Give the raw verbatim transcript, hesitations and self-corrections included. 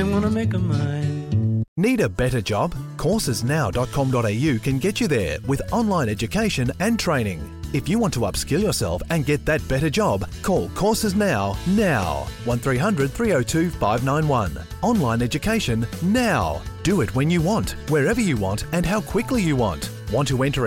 wanna make a mine. Need a better job? courses now dot com dot a u can get you there with online education and training. If you want to upskill yourself and get that better job, call Courses Now, now. one three hundred three oh two five nine one. Online education now. Do it when you want, wherever you want and how quickly you want. Want to enter